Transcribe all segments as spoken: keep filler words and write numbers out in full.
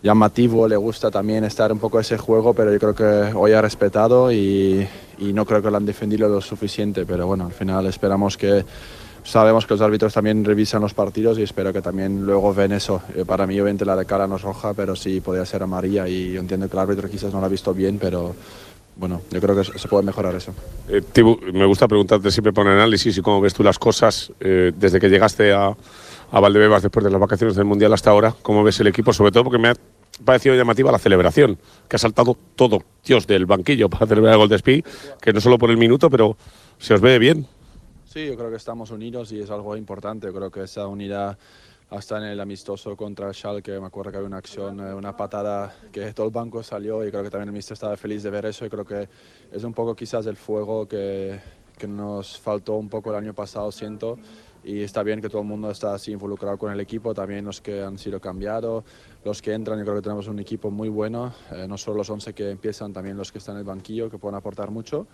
llamativo, le gusta también estar un poco ese juego, pero yo creo que hoy ha respetado y, y no creo que lo han defendido lo suficiente, pero bueno, al final esperamos que, sabemos que los árbitros también revisan los partidos y espero que también luego ven eso. Para mí obviamente la de cara no es roja, pero sí podría ser amarilla y yo entiendo que el árbitro quizás no lo ha visto bien, pero bueno, yo creo que se puede mejorar eso. Eh, Tibu, me gusta preguntarte siempre por análisis y cómo ves tú las cosas eh, desde que llegaste a, a Valdebebas después de las vacaciones del Mundial hasta ahora. ¿Cómo ves el equipo? Sobre todo porque me ha parecido llamativa la celebración, que ha saltado todo, Dios, del banquillo para celebrar el gol de Spi, que no solo por el minuto, pero se os ve bien. Sí, yo creo que estamos unidos y es algo importante. Yo creo que esa unidad hasta en el amistoso contra el Schalke, me acuerdo que había una acción, una patada que todo el banco salió y creo que también el míster estaba feliz de ver eso y creo que es un poco quizás el fuego que, que nos faltó un poco el año pasado, siento, y está bien que todo el mundo está así involucrado con el equipo, también los que han sido cambiados, los que entran, yo creo que tenemos un equipo muy bueno, eh, no solo los once que empiezan, también los que están en el banquillo que pueden aportar mucho.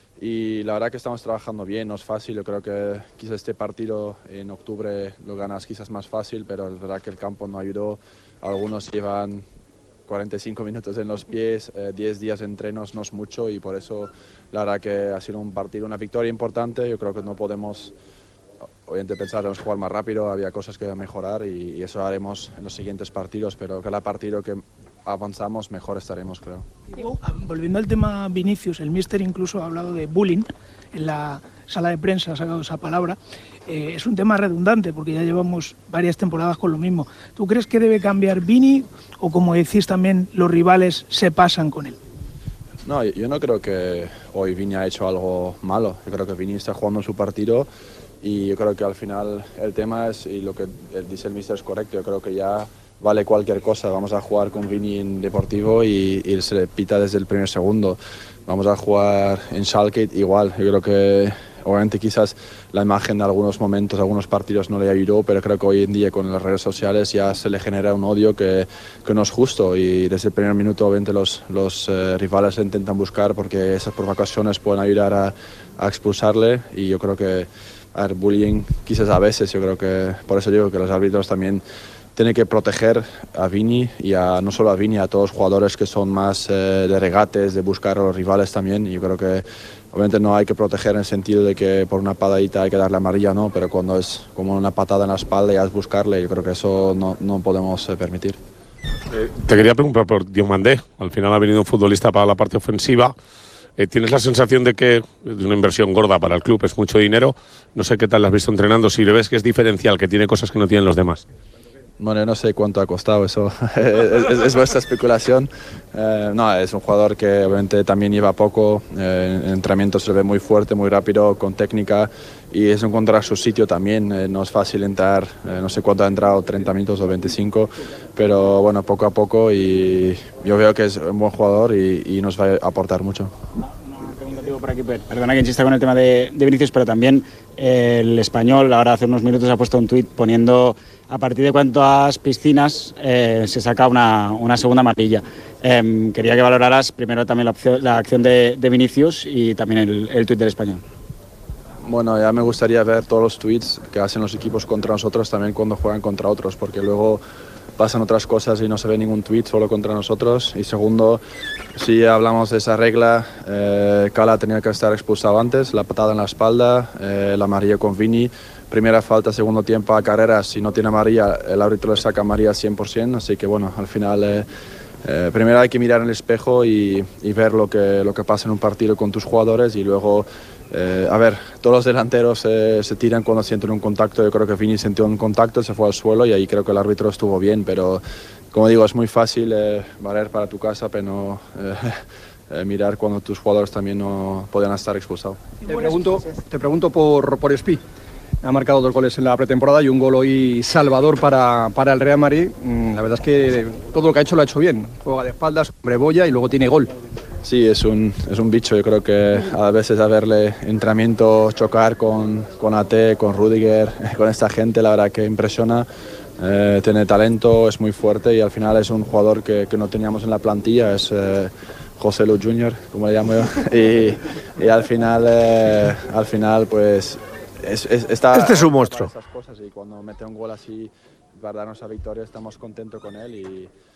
Y la verdad que estamos trabajando bien, no es fácil, yo creo que quizás este partido en octubre lo ganas quizás más fácil, pero es verdad que el campo no ayudó, algunos llevan cuarenta y cinco minutos en los pies, eh, diez días de entrenos no es mucho y por eso la verdad que ha sido un partido, una victoria importante, yo creo que no podemos obviamente pensar que vamos a jugar más rápido, había cosas que mejorar y, y eso haremos en los siguientes partidos, pero cada partido que avanzamos mejor estaremos, creo. Volviendo al tema Vinicius, el míster incluso ha hablado de bullying en la sala de prensa, ha sacado esa palabra. Eh, es un tema redundante porque ya llevamos varias temporadas con lo mismo. ¿Tú crees que debe cambiar Vini o, como decís también, los rivales se pasan con él? No, yo no creo que hoy Vini ha hecho algo malo. Yo creo que Vini está jugando su partido y yo creo que al final el tema es, y lo que dice el míster es correcto, yo creo que ya vale cualquier cosa. Vamos a jugar con Vini en Deportivo y, y se le pita desde el primer segundo. Vamos a jugar en Schalke igual. Yo creo que obviamente quizás la imagen de algunos momentos, algunos partidos no le ayudó, pero creo que hoy en día con las redes sociales ya se le genera un odio que, que no es justo y desde el primer minuto obviamente los, los eh, rivales le intentan buscar porque esas provocaciones pueden ayudar a, a expulsarle y yo creo que a ver, bullying quizás a veces, yo creo que por eso digo que los árbitros también tiene que proteger a Vini y a, no solo a Vini, a todos los jugadores que son más eh, de regates, de buscar a los rivales también. Y yo creo que obviamente no hay que proteger en el sentido de que por una patadita hay que darle amarilla, no, pero cuando es como una patada en la espalda y es buscarle, yo creo que eso no, no podemos eh, permitir. Eh, te quería preguntar por Diomandé. Al final ha venido un futbolista para la parte ofensiva. Eh, ¿Tienes la sensación de que es una inversión gorda para el club, es mucho dinero? No sé qué tal lo has visto entrenando, si le ves que es diferencial, que tiene cosas que no tienen los demás. Bueno, no sé cuánto ha costado eso, es, es, es vuestra especulación. Eh, no, es un jugador que obviamente también lleva poco, eh, en entrenamiento se ve muy fuerte, muy rápido, con técnica y es encontrar su sitio también. Eh, no es fácil entrar, eh, no sé cuánto ha entrado, treinta minutos o veinticinco, pero bueno, poco a poco y yo veo que es un buen jugador y, y nos va a aportar mucho. Por aquí, perdona que insista con el tema de, de Vinicius, pero también eh, el Español ahora hace unos minutos ha puesto un tuit poniendo a partir de cuántas piscinas eh, se saca una, una segunda amarilla. Eh, quería que valoraras primero también la, opción, la acción de, de Vinicius y también el, el tuit del Español. Bueno, ya me gustaría ver todos los tweets que hacen los equipos contra nosotros también cuando juegan contra otros, porque luego pasan otras cosas y no se ve ningún tweet solo contra nosotros. Y segundo, si hablamos de esa regla, eh, Cala tenía que estar expulsado antes, la patada en la espalda, eh, la amarilla con Vini, primera falta, segundo tiempo a Carreras, si no tiene amarilla, el árbitro le saca amarilla cien por ciento, así que bueno, al final eh, eh, primero hay que mirar en el espejo y, y ver lo que, lo que pasa en un partido con tus jugadores y luego Eh, a ver, todos los delanteros eh, se tiran cuando sienten un contacto. Yo creo que Vini sintió un contacto, se fue al suelo y ahí creo que el árbitro estuvo bien, pero como digo, es muy fácil eh, valer para tu casa, pero no eh, eh, mirar cuando tus jugadores también no podían estar expulsados. Te pregunto, te pregunto por, por Spi. Ha marcado dos goles en la pretemporada y un gol hoy salvador para, para el Real Madrid. La verdad es que todo lo que ha hecho lo ha hecho bien. Juega de espaldas, sobre boya y luego tiene gol. Sí, es un, es un bicho. Yo creo que a veces a verle entrenamiento, chocar con, con A T, con Rudiger, con esta gente, la verdad que impresiona. Eh, tiene talento, es muy fuerte y al final es un jugador que, que no teníamos en la plantilla, es eh, José Lu junior, como le llamo yo. Y, y al final, eh, al final pues es, es, está, este es un monstruo. Esas cosas y cuando mete un gol así para darnos la victoria estamos contentos con él y